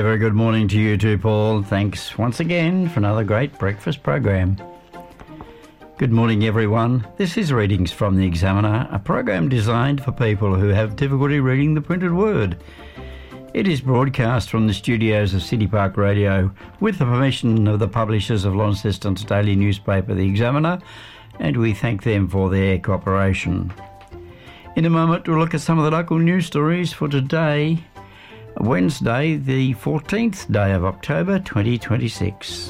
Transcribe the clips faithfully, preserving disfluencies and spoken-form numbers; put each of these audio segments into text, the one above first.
very good morning to you too, Paul. Thanks once again for another great breakfast program. Good morning, everyone. This is Readings from the Examiner, a program designed for people who have difficulty reading the printed word. It is broadcast from the studios of City Park Radio with the permission of the publishers of Launceston's daily newspaper, The Examiner, and we thank them for their cooperation. In a moment, we'll look at some of the local news stories for today, Wednesday, the fourteenth day of October, twenty twenty-six.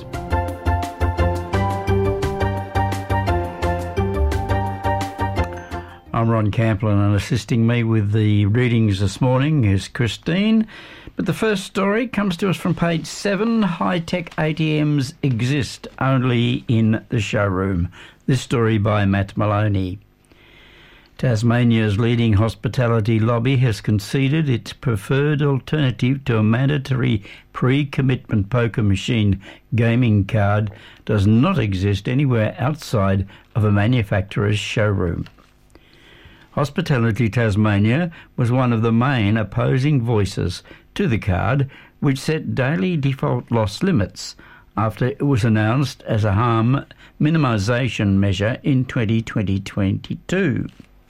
I'm Ron Camplin, and assisting me with the readings this morning is Christine. But the first story comes to us from page seven. High-tech A T Ms exist only in the showroom. This story by Matt Maloney. Tasmania's leading hospitality lobby has conceded its preferred alternative to a mandatory pre-commitment poker machine gaming card does not exist anywhere outside of a manufacturer's showroom. Hospitality Tasmania was one of the main opposing voices to the card, which set daily default loss limits after it was announced as a harm minimisation measure in twenty twenty-two.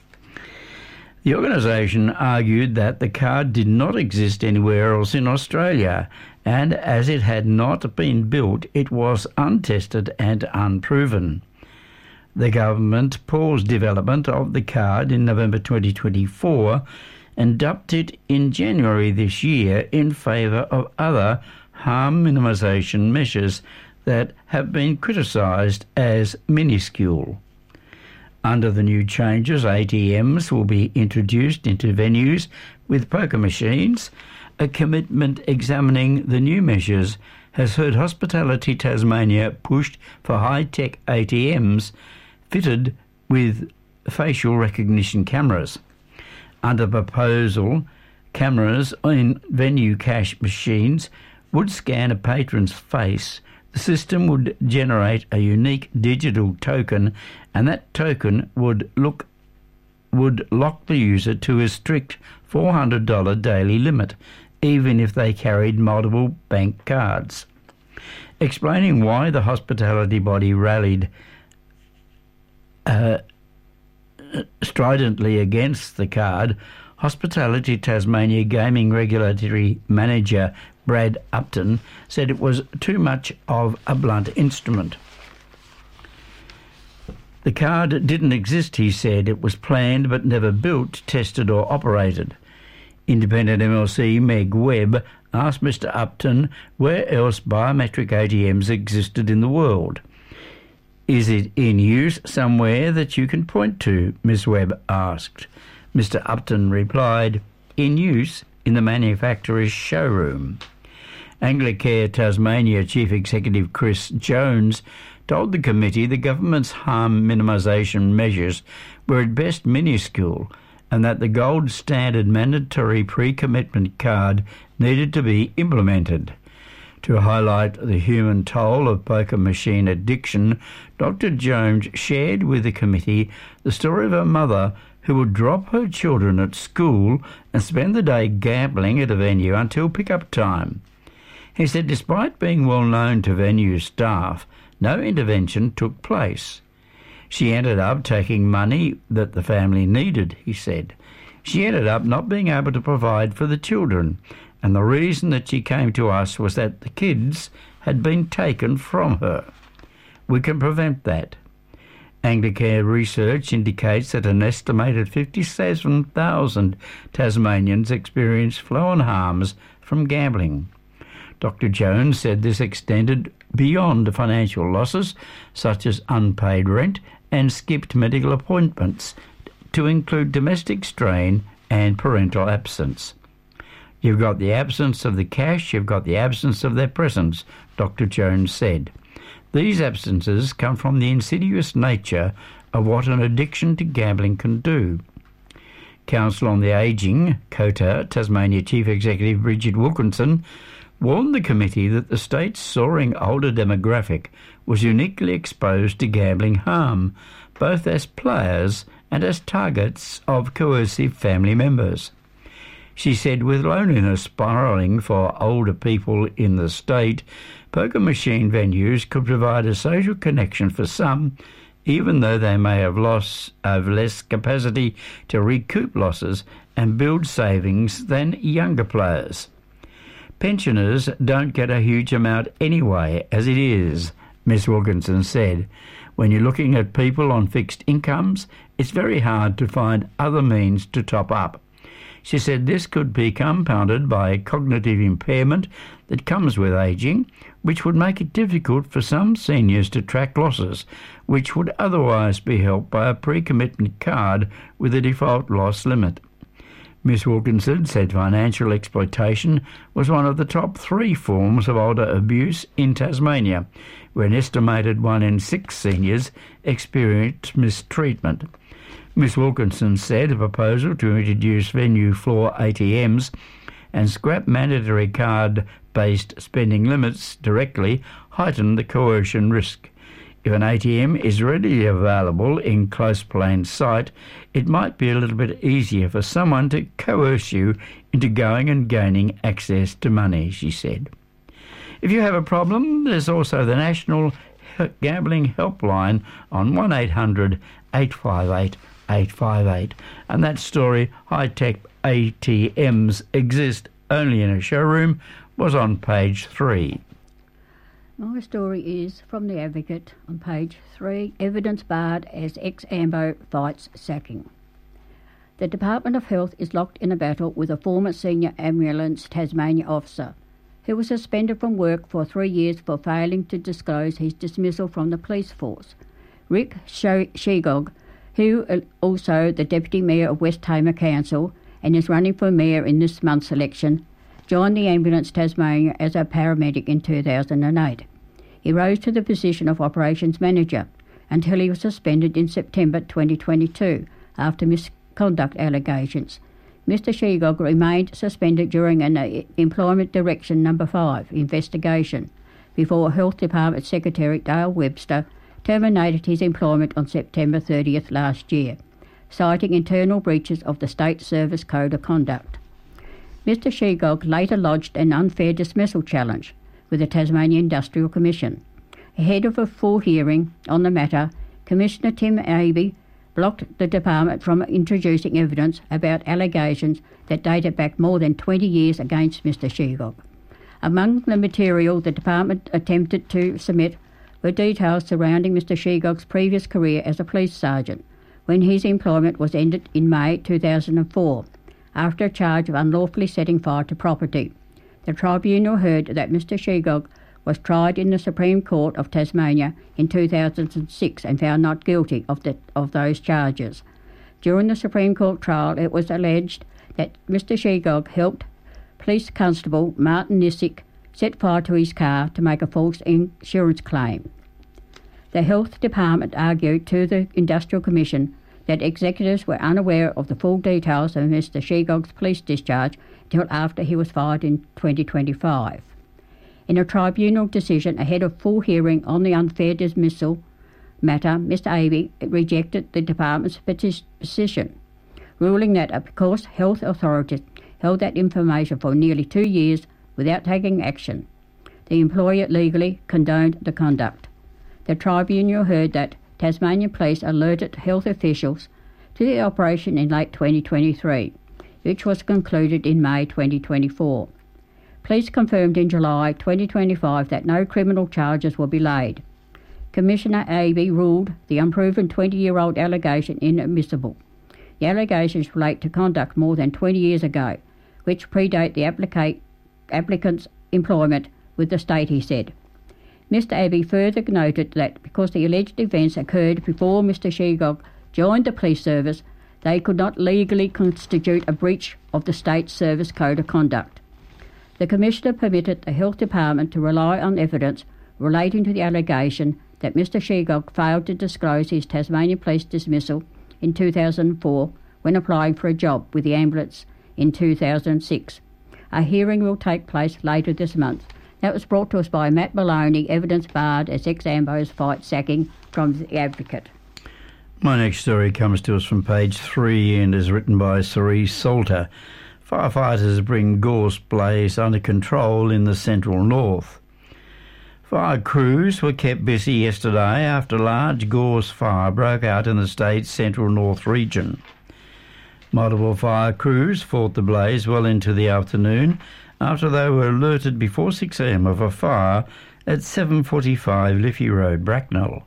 The organisation argued that the card did not exist anywhere else in Australia, and as it had not been built, it was untested and unproven. The government paused development of the card in November twenty twenty-four and dumped it in January this year in favour of other harm minimisation measures that have been criticised as minuscule. Under the new changes, A T Ms will be introduced into venues with poker machines. A commitment examining the new measures has heard Hospitality Tasmania pushed for high-tech A T Ms fitted with facial recognition cameras. Under proposal, cameras in venue cash machines would scan a patron's face. The system would generate a unique digital token, and that token would look would lock the user to a strict four hundred dollars daily limit, even if they carried multiple bank cards. Explaining why the hospitality body rallied uh, stridently against the card, Hospitality Tasmania Gaming Regulatory Manager Brad Upton said it was too much of a blunt instrument. The card didn't exist, he said. It was planned but never built, tested or operated. Independent M L C Meg Webb asked Mister Upton where else biometric A T Ms existed in the world. Is it in use somewhere that you can point to? Miz Webb asked. Mister Upton replied, in use in the manufacturer's showroom. Anglicare Tasmania Chief Executive Chris Jones told the committee the government's harm minimisation measures were at best minuscule and that the gold standard mandatory pre-commitment card needed to be implemented. To highlight the human toll of poker machine addiction, Doctor Jones shared with the committee the story of a mother who would drop her children at school and spend the day gambling at a venue until pick-up time. He said despite being well known to venue staff, no intervention took place. She ended up taking money that the family needed, he said. She ended up not being able to provide for the children, and the reason that she came to us was that the kids had been taken from her. We can prevent that. Anglicare research indicates that an estimated fifty-seven thousand Tasmanians experience flow-on harms from gambling. Doctor Jones said this extended beyond financial losses, such as unpaid rent and skipped medical appointments, to include domestic strain and parental absence. You've got the absence of the cash, you've got the absence of their presence, Doctor Jones said. These absences come from the insidious nature of what an addiction to gambling can do. Council on the Ageing, COTA, Tasmania Chief Executive Bridget Wilkinson, warned the committee that the state's soaring older demographic was uniquely exposed to gambling harm, both as players and as targets of coercive family members. She said with loneliness spiralling for older people in the state, poker machine venues could provide a social connection for some, even though they may have lost have less capacity to recoup losses and build savings than younger players. Pensioners don't get a huge amount anyway, as it is, Miss Wilkinson said. When you're looking at people on fixed incomes, it's very hard to find other means to top up. She said this could be compounded by cognitive impairment that comes with ageing, which would make it difficult for some seniors to track losses, which would otherwise be helped by a pre-commitment card with a default loss limit. Miss Wilkinson said financial exploitation was one of the top three forms of older abuse in Tasmania, where an estimated one in six seniors experienced mistreatment. Miss Wilkinson said a proposal to introduce venue floor A T Ms and scrap mandatory card-based spending limits directly heighten the coercion risk. If an A T M is readily available in close plain sight, it might be a little bit easier for someone to coerce you into going and gaining access to money, she said. If you have a problem, there's also the National Gambling Helpline on one eight hundred eight five eight eight five eight. And that story, high-tech A T Ms exist only in a showroom, was on page three. My story is from The Advocate on page three, evidence barred as ex-Ambo fights sacking. The Department of Health is locked in a battle with a former senior Ambulance Tasmania officer who was suspended from work for three years for failing to disclose his dismissal from the police force. Rick Shegog, who is also the Deputy Mayor of West Tamar Council and is running for Mayor in this month's election, joined the Ambulance Tasmania as a paramedic in two thousand eight. He rose to the position of Operations Manager until he was suspended in September twenty twenty-two after misconduct allegations. Mister Shegog remained suspended during an Employment Direction Number five investigation before Health Department Secretary Dale Webster terminated his employment on September thirtieth last year, citing internal breaches of the State Service Code of Conduct. Mister Shegog later lodged an unfair dismissal challenge with the Tasmania Industrial Commission. Ahead of a full hearing on the matter, Commissioner Tim Abey blocked the department from introducing evidence about allegations that dated back more than twenty years against Mister Shegog. Among the material the department attempted to submit were details surrounding Mister Shegog's previous career as a police sergeant, when his employment was ended in May two thousand four, after a charge of unlawfully setting fire to property. The tribunal heard that Mister Shegog was tried in the Supreme Court of Tasmania in two thousand six and found not guilty of, the, of those charges. During the Supreme Court trial, it was alleged that Mister Shegog helped Police Constable Martin Nissick set fire to his car to make a false insurance claim. The Health Department argued to the Industrial Commission that executives were unaware of the full details of Mister Shegog's police discharge until after he was fired in twenty twenty-five. In a tribunal decision ahead of full hearing on the unfair dismissal matter, Mister Abey rejected the department's position, ruling that because health authorities held that information for nearly two years without taking action, the employer legally condoned the conduct. The tribunal heard that Tasmanian Police alerted health officials to the operation in late twenty twenty-three, which was concluded in May twenty twenty-four. Police confirmed in July twenty twenty-five that no criminal charges will be laid. Commissioner Abey ruled the unproven twenty-year-old allegation inadmissible. The allegations relate to conduct more than twenty years ago, which predate the applica- applicant's employment with the state, he said. Mister Abey further noted that because the alleged events occurred before Mister Shegog joined the police service, they could not legally constitute a breach of the State Service Code of Conduct. The Commissioner permitted the Health Department to rely on evidence relating to the allegation that Mister Shegog failed to disclose his Tasmanian Police dismissal in two thousand four when applying for a job with the ambulance in two thousand six. A hearing will take place later this month. That was brought to us by Matt Maloney, evidence barred as ex-Ambos fight sacking, from The Advocate. My next story comes to us from page three and is written by Cerise Salter. Firefighters bring gorse blaze under control in the central north. Fire crews were kept busy yesterday after a large gorse fire broke out in the state's central north region. Multiple fire crews fought the blaze well into the afternoon after they were alerted before six a m of a fire at seven forty-five Liffey Road, Bracknell.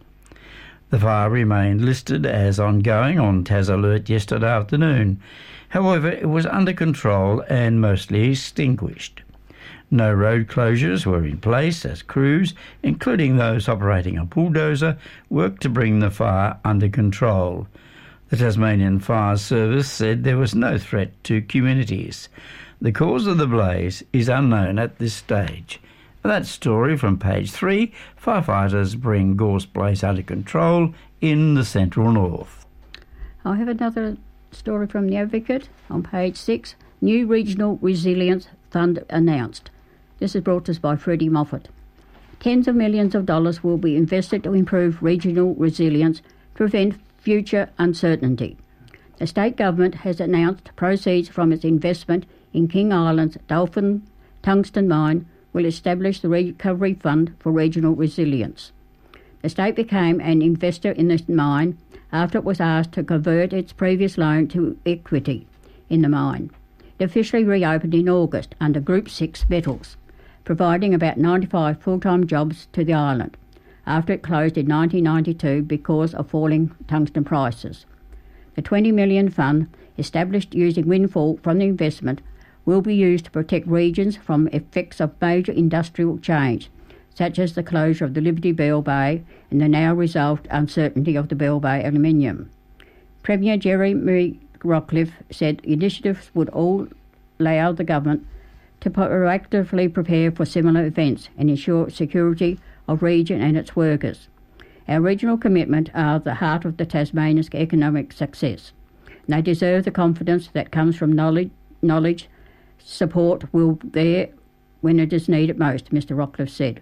The fire remained listed as ongoing on Tas Alert yesterday afternoon. However, it was under control and mostly extinguished. No road closures were in place as crews, including those operating a bulldozer, worked to bring the fire under control. The Tasmanian Fire Service said there was no threat to communities. The cause of the blaze is unknown at this stage. That story from page three, firefighters bring gorse blaze under control in the central north. I have another story from The Advocate on page six, new Regional Resilience Fund announced. This is brought to us by Freddie Moffat. Tens of millions of dollars will be invested to improve regional resilience to prevent future uncertainty. The state government has announced proceeds from its investment in King Island's Dolphin Tungsten Mine will establish the Recovery Fund for Regional Resilience. The state became an investor in this mine after it was asked to convert its previous loan to equity in the mine. It officially reopened in August under Group six Metals, providing about ninety-five full-time jobs to the island, after it closed in nineteen ninety-two because of falling tungsten prices. The twenty million dollars fund, established using windfall from the investment, will be used to protect regions from effects of major industrial change, such as the closure of the Liberty Bell Bay and the now resolved uncertainty of the Bell Bay aluminium. Premier Jeremy Rockliff said initiatives would all allow the government to proactively prepare for similar events and ensure security of region and its workers. Our regional commitment are the heart of the Tasmanian's economic success. And they deserve the confidence that comes from knowledge, knowledge support will be there when it is needed most, Mr Rockliff said.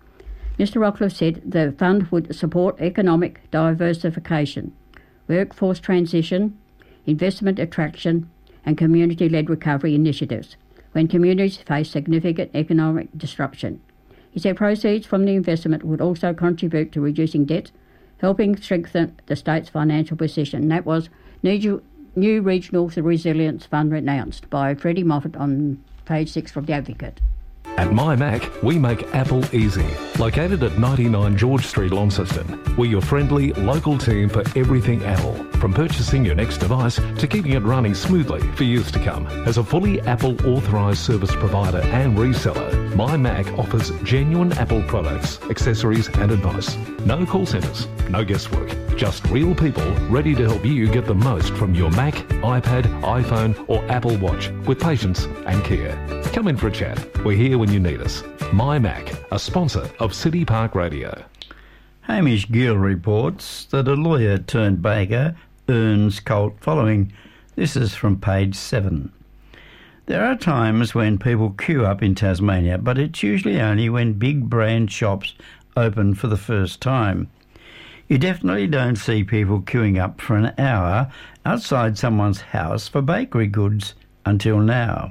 Mr Rockliff said the fund would support economic diversification, workforce transition, investment attraction and community-led recovery initiatives when communities face significant economic disruption. He said proceeds from the investment would also contribute to reducing debt, helping strengthen the state's financial position. And that was New, New Regional Resilience Fund announced by Freddie Moffat on page six from The Advocate. At MyMac, we make Apple easy. Located at ninety-nine George Street, Launceston, we're your friendly, local team for everything Apple. From purchasing your next device to keeping it running smoothly for years to come. As a fully Apple authorised service provider and reseller, MyMac offers genuine Apple products, accessories and advice. No call centres, no guesswork. Just real people ready to help you get the most from your Mac, iPad, iPhone or Apple Watch with patience and care. Come in for a chat. We're here when you need us. MyMac, a sponsor of City Park Radio. Hamish Gill reports that a lawyer turned baker earns cult following. This is from page seven. There are times when people queue up in Tasmania, but it's usually only when big brand shops open for the first time. You definitely don't see people queuing up for an hour outside someone's house for bakery goods until now.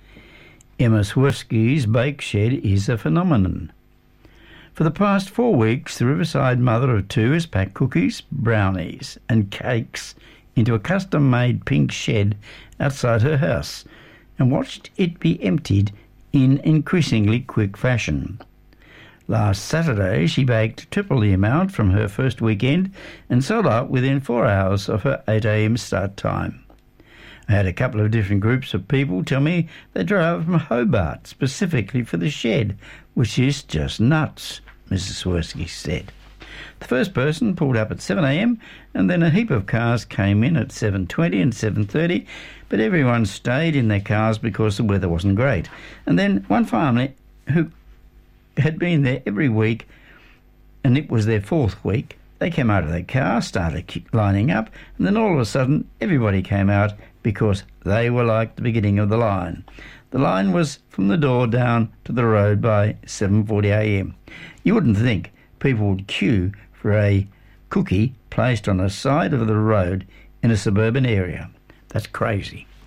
Emma Swirsky's bake shed is a phenomenon. For the past four weeks, the Riverside mother of two has packed cookies, brownies and cakes into a custom-made pink shed outside her house and watched it be emptied in increasingly quick fashion. Last Saturday, she baked triple the amount from her first weekend and sold out within four hours of her eight a m start time. I had a couple of different groups of people tell me they drove from Hobart specifically for the shed, which is just nuts, Missus Swirsky said. The first person pulled up at seven a m and then a heap of cars came in at seven twenty and seven thirty, but everyone stayed in their cars because the weather wasn't great. And then one family who had been there every week, and it was their fourth week, they came out of their car, started lining up, and then all of a sudden everybody came out because they were like the beginning of the line. The line was from the door down to the road by seven forty a m. You wouldn't think people would queue for a cookie placed on the side of the road in a suburban area. That's crazy.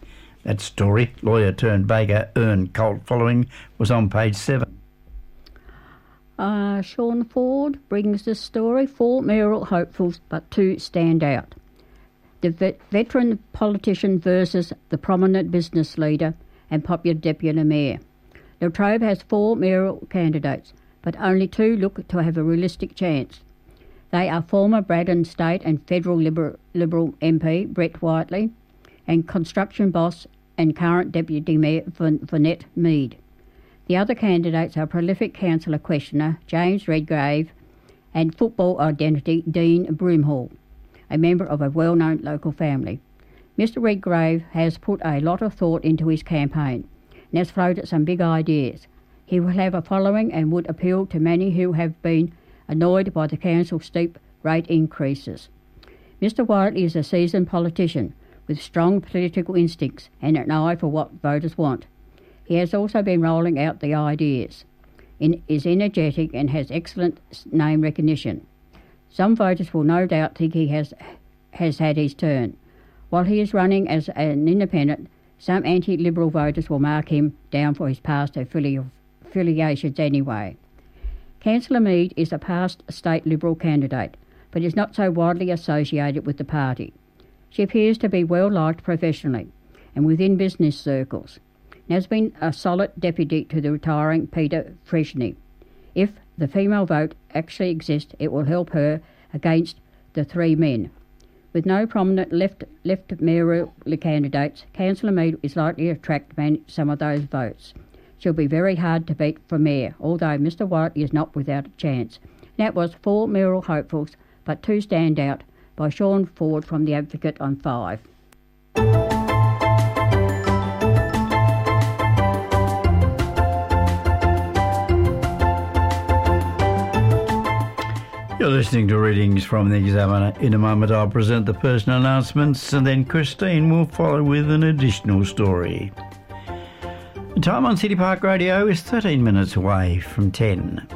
That story, lawyer turned baker earned cult following, was on page seven. Uh, Sean Ford brings this story. Four mayoral hopefuls, but two stand out. The vet- veteran politician versus the prominent business leader and popular deputy mayor. La Trobe has four mayoral candidates, but only two look to have a realistic chance. They are former Braddon State and Federal Liberal, Liberal M P Brett Whiteley and construction boss and current Deputy Mayor Vanette Mead. The other candidates are prolific councillor questioner James Redgrave and football identity Dean Broomhall, a member of a well-known local family. Mister Redgrave has put a lot of thought into his campaign and has floated some big ideas. He will have a following and would appeal to many who have been annoyed by the council's steep rate increases. Mister Whiteley is a seasoned politician with strong political instincts and an eye for what voters want. He has also been rolling out the ideas, in, is energetic and has excellent name recognition. Some voters will no doubt think he has has had his turn. While he is running as an independent, some anti-Liberal voters will mark him down for his past affili- affiliations anyway. Councillor Mead is a past state Liberal candidate, but is not so widely associated with the party. She appears to be well liked professionally and within business circles, and has been a solid deputy to the retiring Peter Freshney. If the female vote actually exists, it will help her against the three men. With no prominent left left mayoral candidates, Councillor Mead is likely to attract some of those votes. She'll be very hard to beat for mayor, although Mister Whiteley is not without a chance. That was four mayoral hopefuls, but two stand out, by Sean Ford from The Advocate on five. You're listening to readings from The Examiner. In a moment I'll present the personal announcements and then Christine will follow with an additional story. The time on City Park Radio is thirteen minutes away from ten.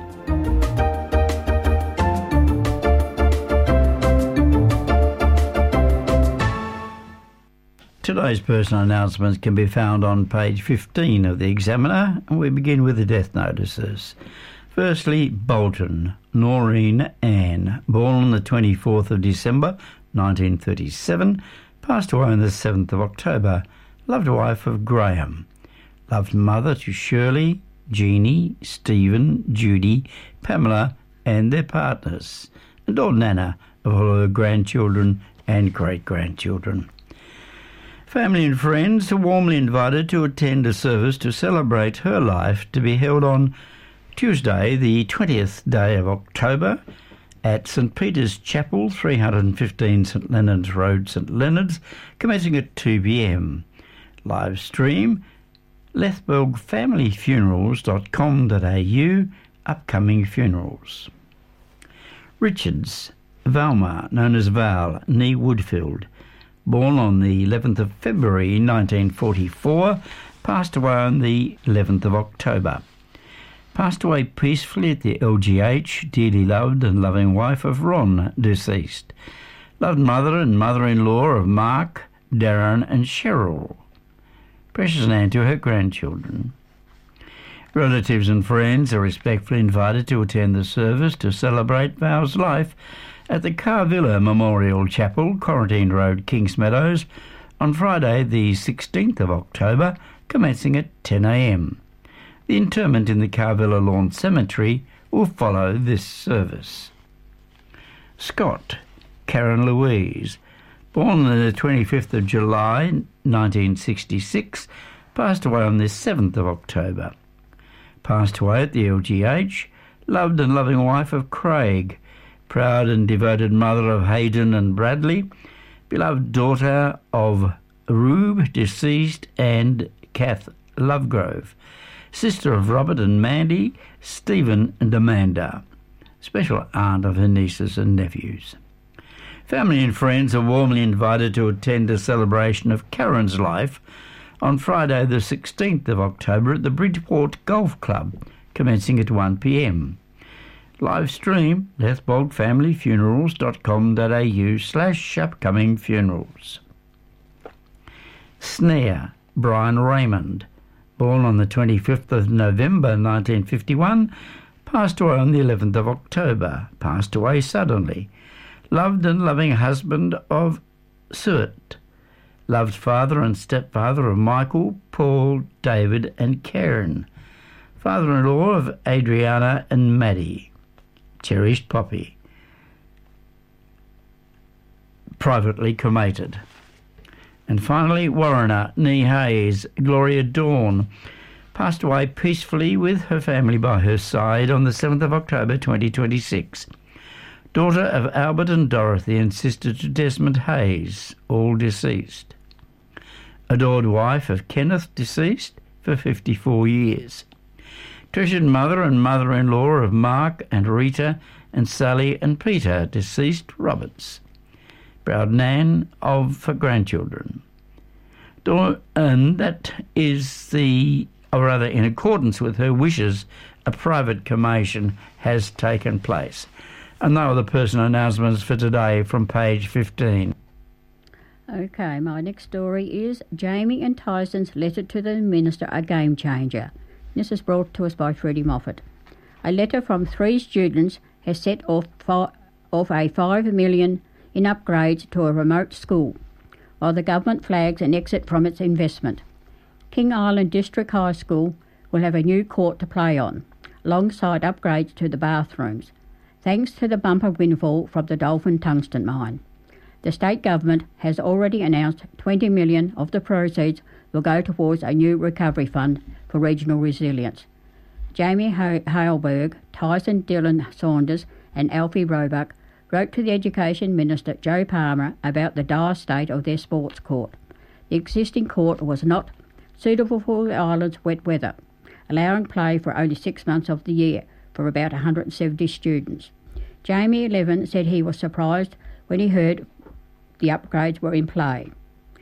Today's personal announcements can be found on page fifteen of The Examiner, and we begin with the death notices. Firstly, Bolton, Noreen Ann, born on the twenty-fourth of December nineteen thirty-seven, passed away on the seventh of October, loved wife of Graham, loved mother to Shirley, Jeannie, Stephen, Judy, Pamela and their partners, and old Nana of all her grandchildren and great-grandchildren. Family and friends are warmly invited to attend a service to celebrate her life, to be held on Tuesday, the twentieth day of October, at St Peter's Chapel, three fifteen St Leonard's Road, St Leonard's, commencing at two p m. Live stream, lethburg family funerals dot com dot a u, upcoming funerals. Richards, Valma, known as Val, nee Woodfield, born on the eleventh of February nineteen forty-four, passed away on the eleventh of October. Passed away peacefully at the L G H, dearly loved and loving wife of Ron, deceased. Loved mother and mother-in-law of Mark, Darren and Cheryl. Precious Nan to her grandchildren. Relatives and friends are respectfully invited to attend the service to celebrate Val's life at the Carvilla Memorial Chapel, Quarantine Road, Kingsmeadows, on Friday the sixteenth of October, commencing at ten a m. The interment in the Carvilla Lawn Cemetery will follow this service. Scott, Karen Louise, born on the twenty-fifth of July nineteen sixty-six, passed away on the seventh of October. Passed away at the L G H, loved and loving wife of Craig, proud and devoted mother of Hayden and Bradley, beloved daughter of Rube, deceased, and Kath Lovegrove, sister of Robert and Mandy, Stephen and Amanda, special aunt of her nieces and nephews. Family and friends are warmly invited to attend a celebration of Karen's life on Friday the sixteenth of October at the Bridgeport Golf Club, commencing at one p m. Live stream, lethburg family funerals dot com dot a u slash upcoming funerals. Snare, Brian Raymond, born on the twenty-fifth of November nineteen fifty-one, passed away on the eleventh of October, passed away suddenly. Loved and loving husband of Suet. Loved father and stepfather of Michael, Paul, David and Karen. Father-in-law of Adriana and Maddie. Cherished Poppy. Privately cremated. And finally, Warriner, Nee Hayes, Gloria Dawn, passed away peacefully with her family by her side on the seventh of October twenty twenty-six. Daughter of Albert and Dorothy and sister to Desmond Hayes, all deceased. Adored wife of Kenneth, deceased for fifty-four years. Treasured mother and mother-in-law of Mark and Rita and Sally and Peter, deceased Roberts. Proud Nan of for grandchildren. And that is the, or rather in accordance with her wishes, a private cremation has taken place. And they were the personal announcements for today from page fifteen. Okay, my next story is Jamie and Tyson's letter to the Minister, a game changer. This is brought to us by Freddie Moffat. A letter from three students has set off, fi- off a five million dollars in upgrades to a remote school, while the government flags an exit from its investment. King Island District High School will have a new court to play on, alongside upgrades to the bathrooms, thanks to the bumper windfall from the Dolphin Tungsten Mine. The state government has already announced twenty million dollars of the proceeds will go towards a new recovery fund for regional resilience. Jamie Haleberg, Tyson Dylan Saunders and Alfie Roebuck wrote to the Education Minister Joe Palmer about the dire state of their sports court. The existing court was not suitable for the island's wet weather, allowing play for only six months of the year for about one hundred seventy students. Jamie Eleven said he was surprised when he heard the upgrades were in play.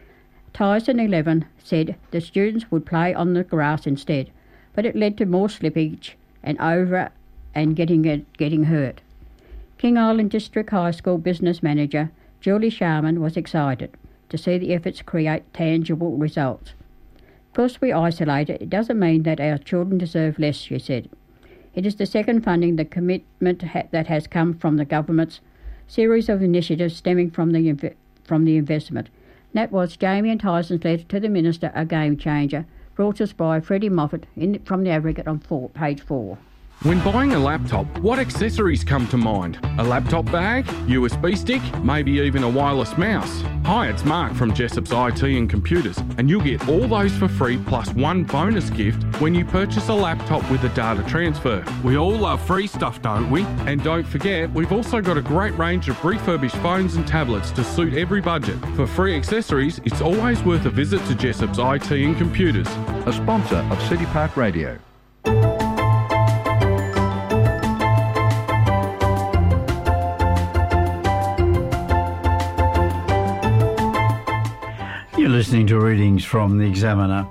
Tyson Eleven said the students would play on the grass instead, but it led to more slippage and over and getting getting hurt. King Island District High School business manager Julie Sharman was excited to see the efforts create tangible results. Because we isolate it, it doesn't mean that our children deserve less, she said. It is the second funding the commitment ha- that has come from the government's series of initiatives stemming from the inv- from the investment. That was Jamie and Tyson's letter to the Minister, a game changer, brought us by Freddie Moffat in, from the Advocate on four, page four. When buying a laptop, what accessories come to mind? A laptop bag, U S B stick, maybe even a wireless mouse? Hi, it's Mark from Jessop's I T and Computers, and you'll get all those for free plus one bonus gift when you purchase a laptop with a data transfer. We all love free stuff, don't we? And don't forget, we've also got a great range of refurbished phones and tablets to suit every budget. For free accessories, it's always worth a visit to Jessop's I T and Computers. A sponsor of City Park Radio. You're listening to readings from the Examiner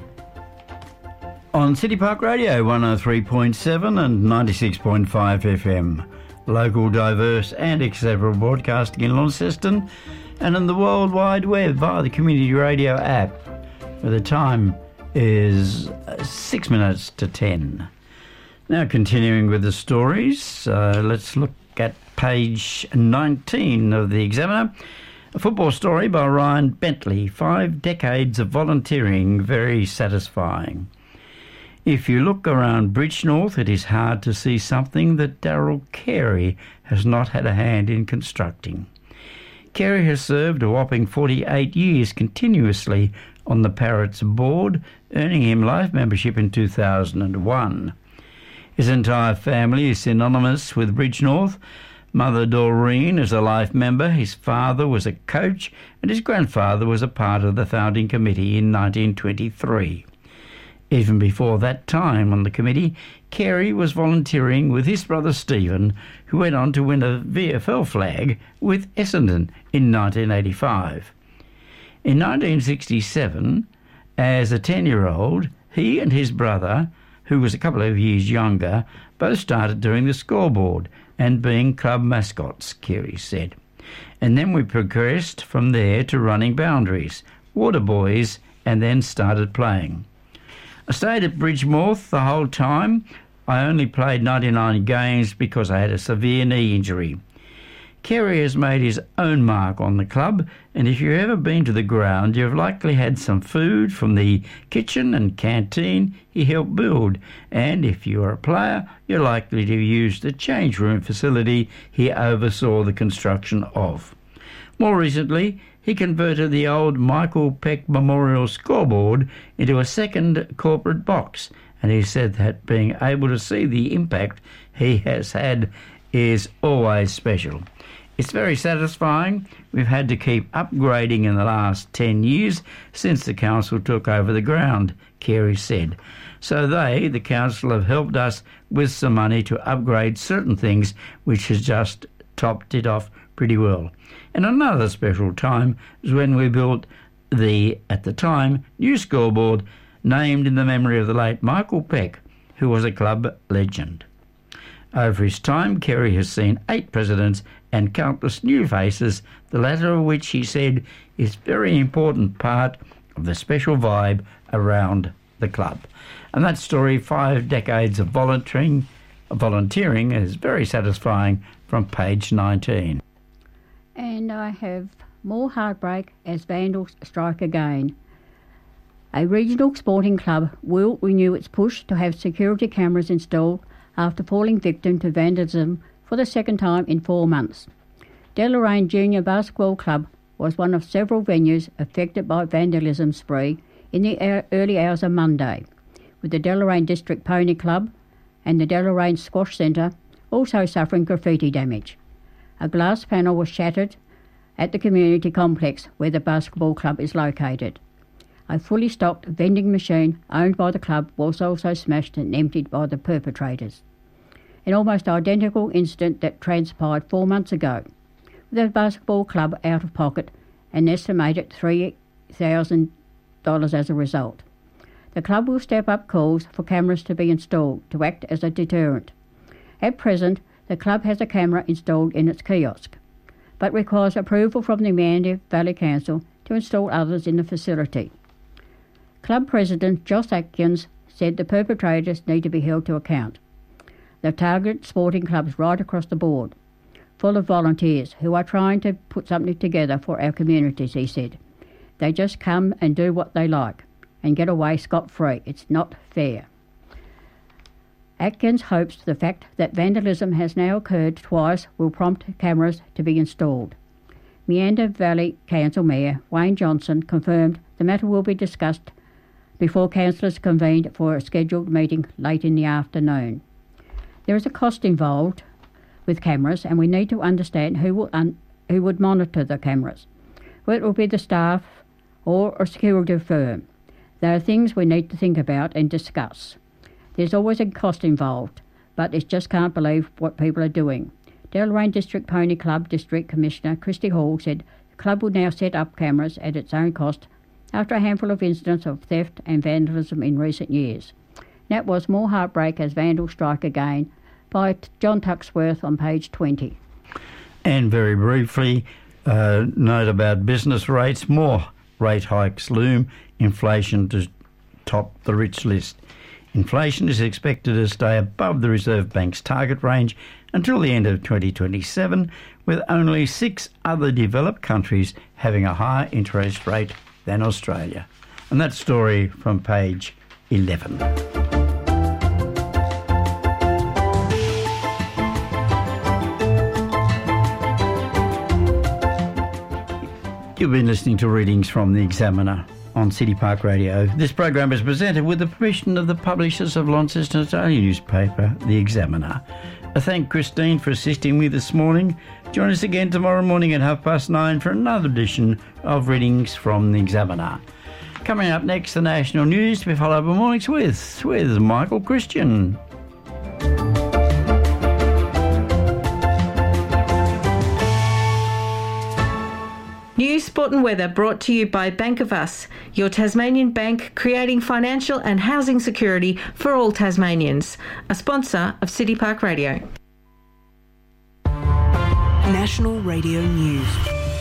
on City Park Radio one oh three point seven and ninety-six point five F M. Local, diverse and accessible broadcasting in Launceston and in the World Wide Web via the Community Radio app, where the time is six minutes to ten. Now continuing with the stories, uh, let's look at page nineteen of the Examiner. A football story by Ryan Bentley, Five Decades of Volunteering, Very Satisfying. If you look around Bridgenorth, it is hard to see something that Darryl Carey has not had a hand in constructing. Carey has served a whopping forty-eight years continuously on the Parrots board, earning him life membership in two thousand one. His entire family is synonymous with Bridgenorth. Mother Doreen is a life member, his father was a coach, and his grandfather was a part of the founding committee in nineteen twenty-three. Even before that time on the committee, Carey was volunteering with his brother Stephen, who went on to win a V F L flag with Essendon in nineteen eighty-five. In nineteen sixty-seven, as a ten-year-old, he and his brother, who was a couple of years younger, both started doing the scoreboard and being club mascots, Carey said. And then we progressed from there to running boundaries, water boys and then started playing. I stayed at Bridgemouth the whole time. I only played ninety-nine games because I had a severe knee injury. Kerry has made his own mark on the club, and if you've ever been to the ground, you've likely had some food from the kitchen and canteen he helped build, and if you're a player, you're likely to use the change room facility he oversaw the construction of. More recently, he converted the old Michael Peck Memorial scoreboard into a second corporate box, and he said that being able to see the impact he has had is always special. It's very satisfying. We've had to keep upgrading in the last ten years since the council took over the ground, Carey said. So they, the council, have helped us with some money to upgrade certain things, which has just topped it off pretty well. And another special time was when we built the, at the time, new scoreboard named in the memory of the late Michael Peck, who was a club legend. Over his time, Kerry has seen eight presidents and countless new faces, the latter of which he said is a very important part of the special vibe around the club. And that story, five decades of volunteering, volunteering is very satisfying, from page nineteen. And I have more heartbreak as Vandals strike again. A regional sporting club will renew its push to have security cameras installed after falling victim to vandalism for the second time in four months. Deloraine Junior Basketball Club was one of several venues affected by vandalism spree in the early hours of Monday, with the Deloraine District Pony Club and the Deloraine Squash Centre also suffering graffiti damage. A glass panel was shattered at the community complex where the basketball club is located. A fully stocked vending machine owned by the club was also smashed and emptied by the perpetrators. An almost identical incident that transpired four months ago, with the basketball club out of pocket an estimated three thousand dollars as a result. The club will step up calls for cameras to be installed to act as a deterrent. At present, the club has a camera installed in its kiosk, but requires approval from the Meander Valley Council to install others in the facility. Club President Josh Atkins said the perpetrators need to be held to account. They've targeted sporting clubs right across the board, full of volunteers who are trying to put something together for our communities, he said. They just come and do what they like and get away scot-free. It's not fair. Atkins hopes the fact that vandalism has now occurred twice will prompt cameras to be installed. Meander Valley Council Mayor Wayne Johnson confirmed the matter will be discussed before councillors convened for a scheduled meeting late in the afternoon. There is a cost involved with cameras, and we need to understand who will un- who would monitor the cameras. Whether it will be the staff or a security firm. There are things we need to think about and discuss. There's always a cost involved, but it just can't believe what people are doing. Deloraine District Pony Club District Commissioner Christy Hall said the club will now set up cameras at its own cost after a handful of incidents of theft and vandalism in recent years. That was More Heartbreak as Vandals Strike Again by John Tuxworth on page twenty. And very briefly, uh, note about business rates. More rate hikes loom. Inflation to top the rich list. Inflation is expected to stay above the Reserve Bank's target range until the end of twenty twenty-seven, with only six other developed countries having a higher interest rate than Australia. And that story from page eleven. You've been listening to readings from The Examiner on City Park Radio. This program is presented with the permission of the publishers of Launceston's daily newspaper, The Examiner. I thank Christine for assisting me this morning. Join us again tomorrow morning at half past nine for another edition of Readings from The Examiner. Coming up next, the national news to be followed by Mornings with, with Michael Christian. News, sport and weather brought to you by Bank of Us, your Tasmanian bank creating financial and housing security for all Tasmanians. A sponsor of City Park Radio. National Radio News.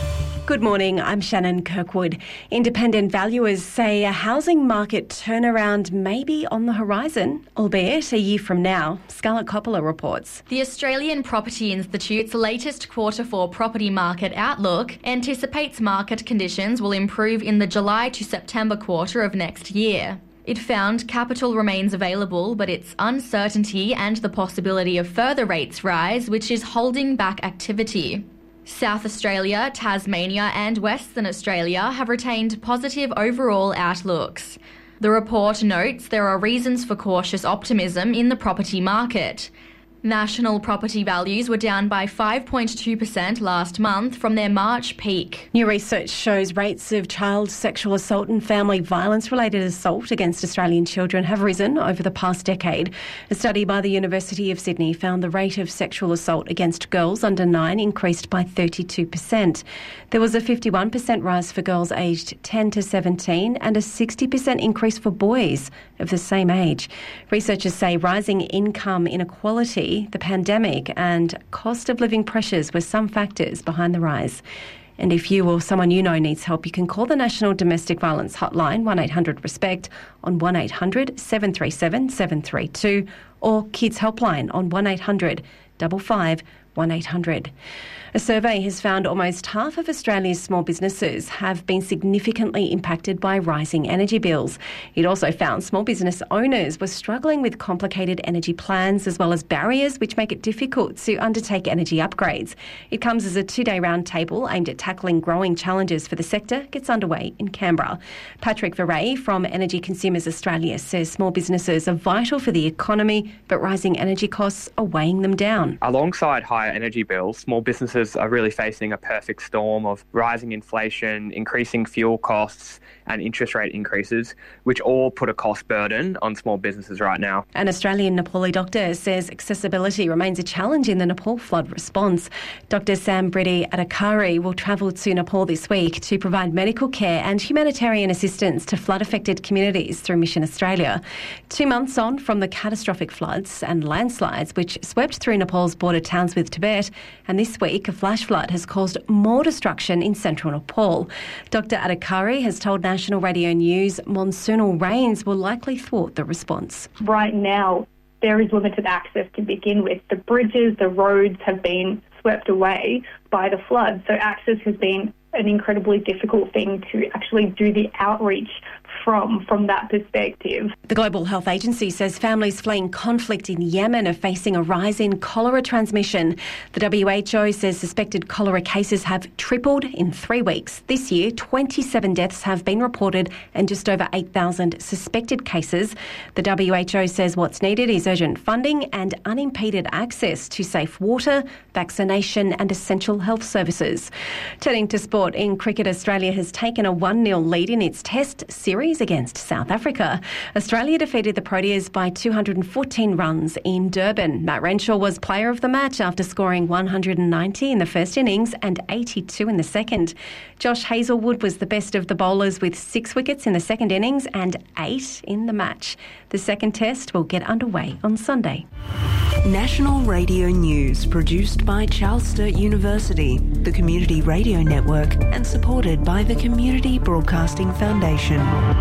Good morning, I'm Shannon Kirkwood. Independent valuers say a housing market turnaround may be on the horizon, albeit a year from now. Scarlett Coppola reports. The Australian Property Institute's latest quarter four property market outlook anticipates market conditions will improve in the July to September quarter of next year. It found capital remains available, but it's uncertainty and the possibility of further rates rise which is holding back activity. South Australia, Tasmania and Western Australia have retained positive overall outlooks. The report notes there are reasons for cautious optimism in the property market. National property values were down by five point two percent last month from their March peak. New research shows rates of child sexual assault and family violence-related assault against Australian children have risen over the past decade. A study by the University of Sydney found the rate of sexual assault against girls under nine increased by thirty-two percent. There was a fifty-one percent rise for girls aged ten to seventeen and a sixty percent increase for boys of the same age. Researchers say rising income inequality, the pandemic and cost of living pressures were some factors behind the rise. And if you or someone you know needs help, you can call the National Domestic Violence Hotline one eight hundred RESPECT on one eight hundred seven three seven seven three two or Kids Helpline on one eight hundred five five one eight hundred. A survey has found almost half of Australia's small businesses have been significantly impacted by rising energy bills. It also found small business owners were struggling with complicated energy plans as well as barriers which make it difficult to undertake energy upgrades. It comes as a two-day roundtable aimed at tackling growing challenges for the sector gets underway in Canberra. Patrick Verrey from Energy Consumers Australia says small businesses are vital for the economy, but rising energy costs are weighing them down. Alongside higher energy bills, small businesses are really facing a perfect storm of rising inflation, increasing fuel costs and interest rate increases, which all put a cost burden on small businesses right now. An Australian Nepali doctor says accessibility remains a challenge in the Nepal flood response. Doctor Sam Brady Adhikari will travel to Nepal this week to provide medical care and humanitarian assistance to flood-affected communities through Mission Australia. Two months on from the catastrophic floods and landslides which swept through Nepal's border towns with Tibet, and this week a flash flood has caused more destruction in central Nepal. Doctor Adhikari has told National Radio News monsoonal rains will likely thwart the response. Right now, there is limited access to begin with. The bridges, the roads have been swept away by the flood, so access has been an incredibly difficult thing to actually do the outreach from from that perspective. The Global Health Agency says families fleeing conflict in Yemen are facing a rise in cholera transmission. The W H O says suspected cholera cases have tripled in three weeks. This year, twenty-seven deaths have been reported and just over eight thousand suspected cases. The W H O says what's needed is urgent funding and unimpeded access to safe water, vaccination and essential health services. Turning to sport, in cricket, Australia has taken a one nil lead in its Test series against South Africa. Australia defeated the Proteas by two hundred fourteen runs in Durban. Matt Renshaw was player of the match after scoring one hundred ninety in the first innings and eighty-two in the second. Josh Hazlewood was the best of the bowlers with six wickets in the second innings and eight in the match. The second Test will get underway on Sunday. National Radio News, produced by Charles Sturt University, the Community Radio Network, and supported by the Community Broadcasting Foundation.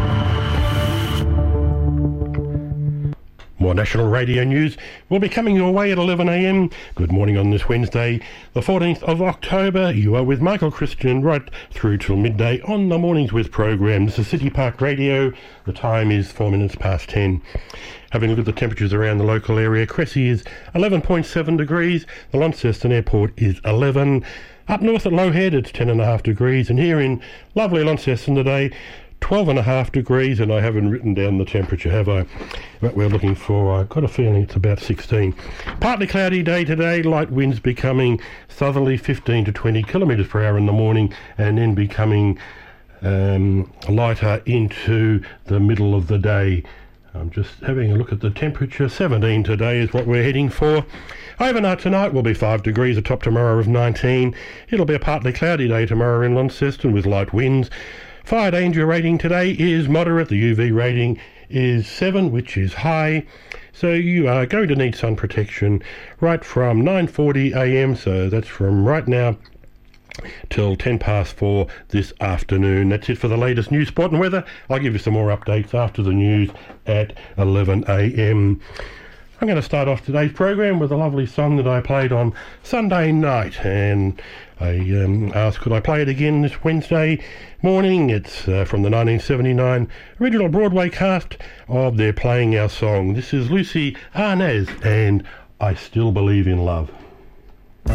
More National Radio News will be coming your way at eleven a m. Good morning on this Wednesday, the fourteenth of October. You are with Michael Christian right through till midday on the Mornings With program. This is City Park Radio. The time is four minutes past ten. Having a look at the temperatures around the local area, Cressy is eleven point seven degrees. The Launceston Airport is eleven. Up north at Low Head, it's ten point five degrees. And here in lovely Launceston today, twelve point five degrees, and I haven't written down the temperature, have I? But we're looking for, I've got a feeling it's about sixteen. Partly cloudy day today, light winds becoming southerly fifteen to twenty kilometres per hour in the morning, and then becoming um, lighter into the middle of the day. I'm just having a look at the temperature. seventeen today is what we're heading for. Overnight tonight will be five degrees, a top tomorrow of nineteen. It'll be a partly cloudy day tomorrow in Launceston with light winds. Fire danger rating today is moderate. The U V rating is seven, which is high. So you are going to need sun protection right from nine forty a m, so that's from right now till ten past four this afternoon. That's it for the latest news, sport and weather. I'll give you some more updates after the news at eleven a m. I'm going to start off today's program with a lovely song that I played on Sunday night, and I um, asked could I play it again this Wednesday morning. It's uh, from the nineteen seventy-nine original Broadway cast of They're Playing Our Song. This is Lucy Arnaz and I Still Believe in Love.